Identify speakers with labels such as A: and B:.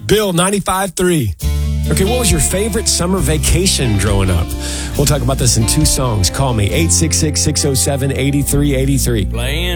A: Bill, 95.3. Okay, what was your favorite summer vacation growing up? We'll talk about this in 2 songs. Call me, 866-607-8383.
B: Playing